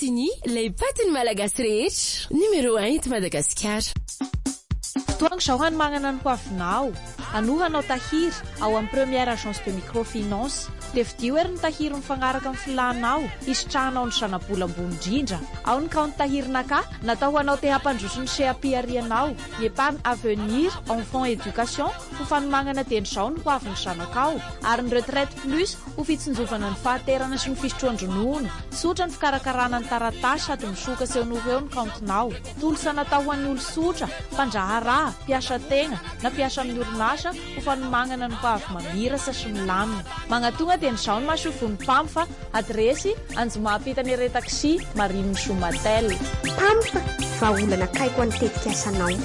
Sini, lay patin'ny malagasy rehetra. Numéro 1 eto Madagasikara. Toang Shaohan magnana ny hoavinao. Anohanao tahiry ao amin'ny première agence de microfinance. Levidio ery ny tahiry mifagnaraka amin'ny filanao. Isitrahanao ny sanabolambony indrindra. Ao ny kaonty tahirinaka natao ho anao te hampandroso ny seapiarianao. Épargne avenir enfant éducation ho fanomagnana teny zao ny hoavin'ny zanakao. Ary ny retraite plus ho fitsinjovana ny fahaterana sy ny fisotroan-dronono. Sotra ny fikarakarana ny taratasy sady misoka sehonoho eo ny kaontinao. Tolosa natao ho an'ny olo sotra, mpandraharaha, mpiasa tegna na mpiasa amin'ny orinasa ho fanomagnana ny hoavy mamirasa sy milamina. Magnatonga teny zao ny masofony pamfa, adresy Anjomahampitany Ere taxi Marine Somatel. Pamfa, vahaolana kaiko any tetika asanao.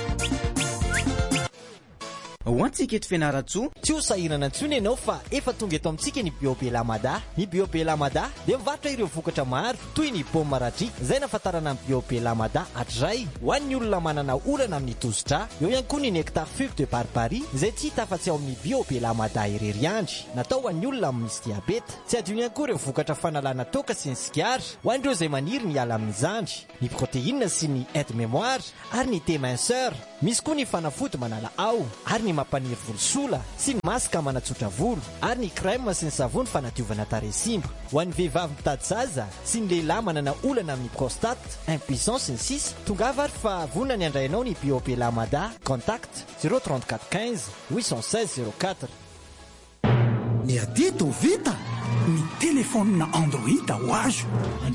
Ho antsika eto Fianaratsoa, tsy ho sahirana intsony ianao fa efa tonga eto amintsika ny Biobelamada. Ny Biobelamada dia mivarotra ireo vokatra maro toy ny paoma maratry izay nafatarana amin'ny Biobelamada hatray ho an'ny olona manana olana amin'ny tosidra. Eo ihany koa ny nectar fugue de barbarie izay tsy hita afa-tsy ao amin'ny Biobelamada irery andry, natao ho an'ny olona misy diabeta. Tsy adino ihany koa ireo vokatra fanalana toka sy ny sigara ho an'ireo izay maniry ny ala amin'ny zandry, ny protéine sy ny aide mémoire ary ny thé-minceur. Misy koa ny fanafody manala ao ary ny mampaniry volosola sy ny masaka manatsotra volo ary ny crème sy ny savony fanadiovana tarehy simba. Ho an'ny vehivavy mitady zaza sy ny lehilahy manana olana amin'ny prostate, impuissance sy ny sisa, tongava ary fa vonona ny andrainao ny Biobelamada. Contact 034 15 816 04. Ny adito vita ny telefônina Android ho azo.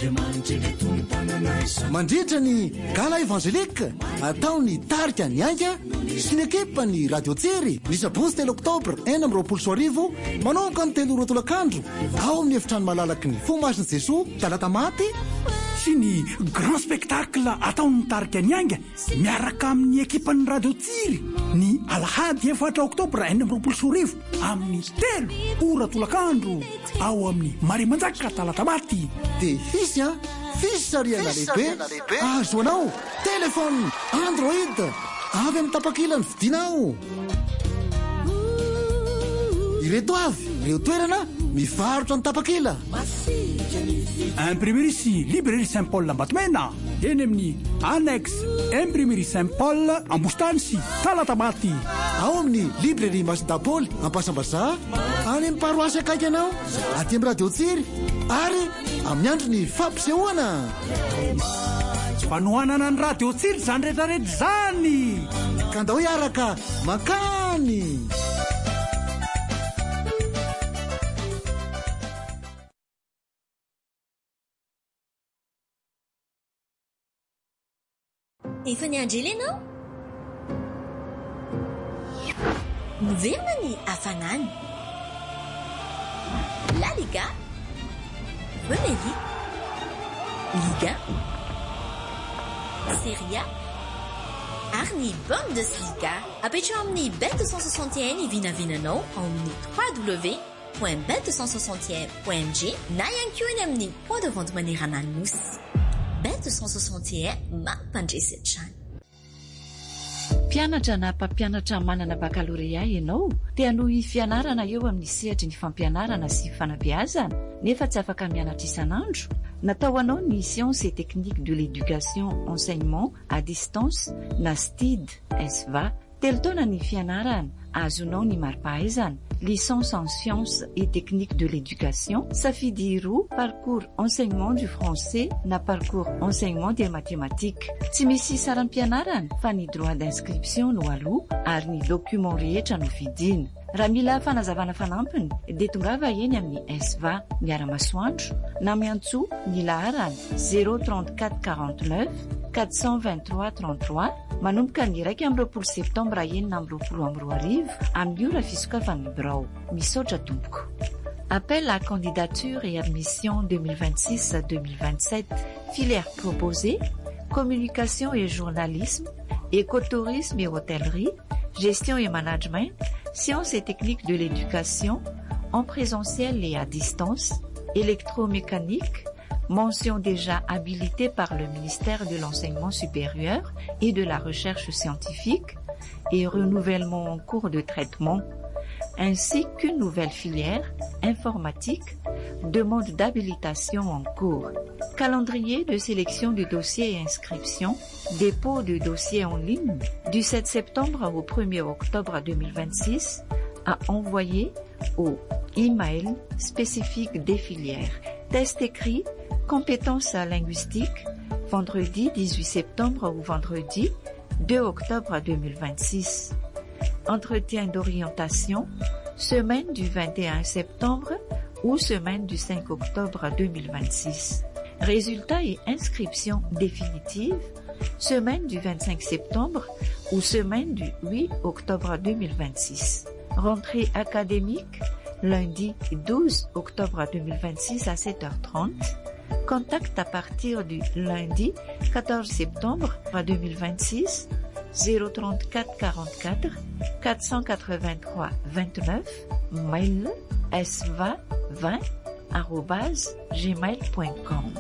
Mandritra ny gala évangélique ataony tarika ny aika sy ny ekipa ny radio tseri ny sabotsy telo oktobre 2024 manoka ny telo rotolakandro ao amin'ny efitrano malalaky ny fomasiny Jesoa talata maty sy ny grand spectacle ataony tarika ny anga miaraka amin'ny ekipa ny radio tsiri ny alahady 4 oktobre 2024 amin'ny telo rotolakandro ao amin'ny Mari Manjaka talata maty. De hisy fisariana lehibe azo anao telefôny Android avy amin'ny tapakila ny vidinao. Ireto avy ireo toerana mivarotra ny tapakila: Imprimerie sy Librairie Saint-Paul Ambatomena, eny amin'ny annexe Imprimerie Saint-Paul Ambostany sy Talatabaty. Ao amin'ny Librairie Masindapoly Ampasambazaha, any amin'ny paroasy akaiky anao, aty amin'ny radio tsiry ary amin'ny andro ny fampisehoana. Fanohanana ny radio tsiry zany rehetrarehetra zany. Ka ndao hiaraka makany. Efa niandry ianao? Miverina ny hafanana. La Liga, Premier League, Liga, Serie A, ary ny Bundesliga. Apetrao amin'ny Bet261 vinavinanao amin'ny www.bet261.mg na ihany koa eny amin'ny point de vente manerana anosy. Bet261 mampandresy hatrany. Mpianatra na mpampianatra manana baccalauréat ianao dia no hifianarana eo amin'ny sehatry ny fampianarana sy fanabeazana nefa tsy afaka mianatra isanandro. Natao anao ny sciences et techniques de l'éducation enseignement à distance na STID SVA. Telo taona ny fianarana, azonao ny mari-pahaizana, licence en sciences et techniques de l'éducation, safidy roa, parcours enseignement du français na parcours enseignement des mathématiques. Tsy misy saran'ny mpianarana fa ny droit d'inscription no aloha ary ny document rehetra no vidina. Raha mila fanazavana fanampiny dia tongava eny amin'ny SVA miara-masoandro na miantso ny laharana 034 49 423 33 manomboka ny 1 septembre 2024 amin'ny ora fisokafan'ny birao. Misaotra tompoko. Appel à candidature et admission 2026-2027. Filière proposée: communication et journalisme, écotourisme et hôtellerie, gestion et management, sciences et techniques de l'éducation, en présentiel et à distance, électromécanique, mention déjà habilitée par le ministère de l'Enseignement supérieur et de la Recherche scientifique et renouvellement en cours de traitement, ainsi qu'une nouvelle filière informatique, demande d'habilitation en cours. Calendrier de sélection du dossier et inscription. Dépôt de dossier en ligne du 7 septembre au 1er octobre 2026 à envoyer au email spécifique des filières. Test écrit, compétences linguistiques, vendredi 18 septembre ou vendredi 2 octobre 2026. Entretien d'orientation, semaine du 21 septembre ou semaine du 5 octobre 2026. Résultats et inscription définitive, semaine du 25 septembre ou semaine du 8 octobre 2026. Rentrée académique, lundi 12 octobre 2026 à 7h30. Contact à partir du lundi 14 septembre 2026 034 44 483 29, mail sva20@gmail.com.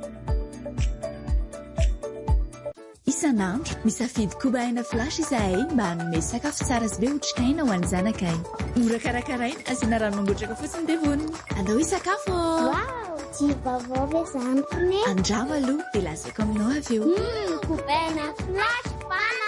Isanandro misafidy kobaina flash izahay mba hanome sakafo tsara sy be otrikaina ho an'ny zanakay. Mora karakaraina asiana rano mangotraka fotsiny dia vonona. Andao isakafo. Tia vaovao ve zandriny? Andramo aloha dia lazaiko aminao avy eo. Kobaina flash banana.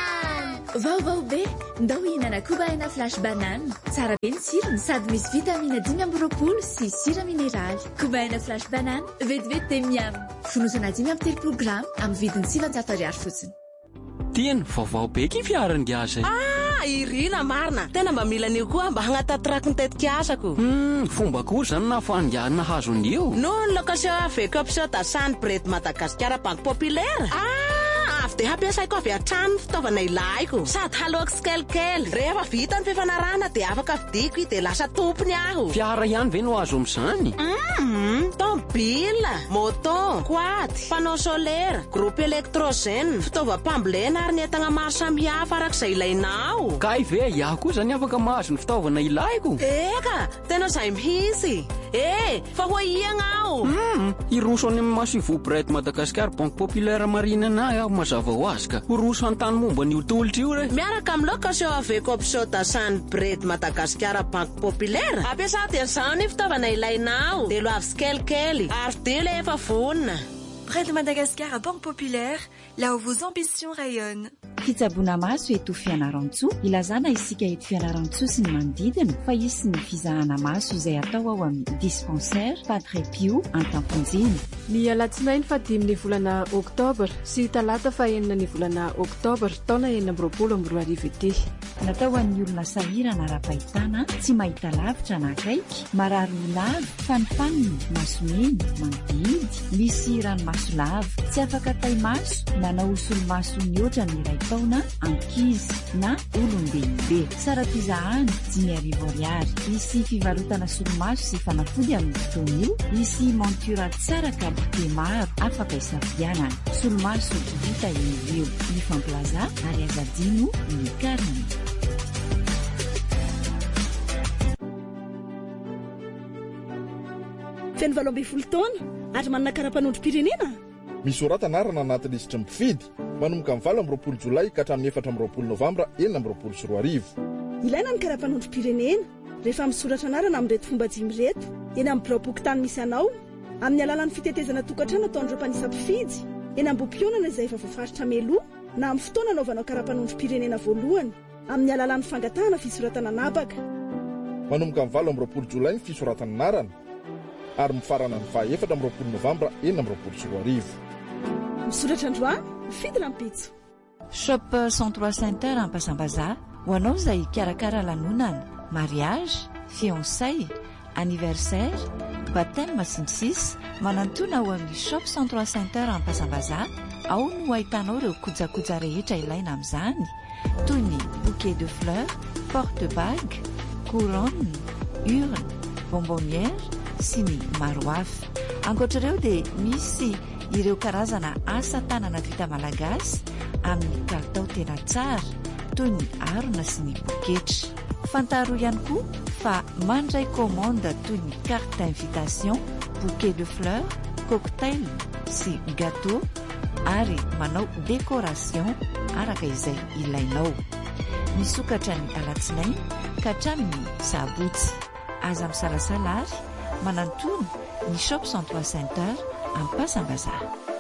Vaovao be, ndao hihinana kobaina flash banana. Tsara be ny tsirony sady misy vitamina 520 sy sira mineraly. Kobaina flash banana, vetivety dia miam. Fonosana 5 grama amin'ny vidiny 700 fotsiny. Tiany vaovao be ky fiarany giasa. Irina marina, tena mba mila anio koa mba hagnatataraky ny tetikasako. Fomba koa zany na fandiana hazon'io. Non la occasion avec option d'Assan Bread Madagascar Banque Populaire. Avy dia hampiasaiko avy hatrany fitaovana ilaiko. Sady haloako sikelikely. Rehefa vita ny fifanarahana dia afaka vidiko dia lasa tompony aho. Fiara ihany ve no azo amin'izany? Tômôbila, moto, quad, panneau solaire, groupe électrogène, fitaovam-pambolena ary ny entana maro samihafa arak'izay ilainao. Kay ve iaho koa zany afaka mahazo ny fitaovana ilaiko? Eka, tena izay mihitsy. Fa ho iagna aho. Iroso any amin'ny Masivo Bread Madagascar Banque Populaire marina na aho mazava ho azy ka. Iroso an-tany momba ny tolotry io re. Miaraka amin'ny location avec option d'Assan Bread Madagascar Banque Populaire. Ampiasa dia izany fitaovana ilainao. Dia loavy sikelikely ary dia le efa vonona. Bread Madagascar Banque Populaire, là où vos ambitions rayonnent. Fitsaboana maso eto Fianaratsoa, ilazana isika eto Fianaratsoa sy ny manodidina fa isy ny fizahana maso izay atao ao amin'ny dispensaire Padre Pio Antamponjiny. Ny alatsinainy 5 volana Oktobra sy talata 9 volana Oktobra taona 2024 ity. Natao an'ny olona sahirana ara-pahitana, tsy mahita lavitra na akaiky, marary lava, fanifaniny, masomeny, mandidy, misy ranomaso lava, tsy afaka taimaso, nanao solomaso mihoatra ny iray taona, ankizy na olon-dehibe. Sara pizahany 5,000 ariary. Isy fivarotana solomaso sy fanafody amin'ny fotoana io, isy montura tsara kalite maro afaka isafidianana. Solomaso vita enivio, ny famplaza ary azadino ny karana. Feno 12 taona ary manana karapanondrom-pirenena. Misorata anarana anaty lisitra mpifidy manomboka amin'ny 20 Jolay ka hatramin'ny 4 Novambra 2024. Ilaina ny karapanondrom-pirenena rehefa misoratra anarana amin'ireto fomba dimy reto eny amin'ny birao-pokotany misy anao, amin'ny alalan'ny fitetezana tokantrano ataon'ireo mpanisa mpifidy, eny ambom-pionana izay efa voafaritra meloa na amin'ny fotoana anaovanao karapanondrom-pirenena voalohany, amin'ny alalan'ny fangatahana fisoratana anabaka. Manomboka amin'ny 20 Jolay ny fisoratana anarana ary mifarana ny 4 Novambra 2024. Misoratra androany, mifidy rampitso. Shop 103 Center Ampasambaza, ho anao izay karakara lanonana, mariage, fiançailles, anniversaire, baptême sy ny sisa, manantona ao amin'ny Shop 103 Center Ampasambaza, ao no ahitanao ireo kojakoja rehetra ilaina amin'izany, toy ny bouquet de fleurs, porte-bague, couronne, urne, bonbonnière sy ny maro hafa. Ankoatr'ireo dia misy ireo karazana asa tanana vita malagasy amin'ny kalitao tena tsara, toy ny harona sy ny poketra. Fantaro ihany koa fa mandray commande toy ny carte d'invitation, bouquet de fleurs, cocktail sy gâteau ary manao décoration araka izay ilainao. Misokatra ny alatsinainy ka hatramin'ny sabotsy. Aza misalasala ary manantony ny shop Antoine Center amin'ny Pasambazaha.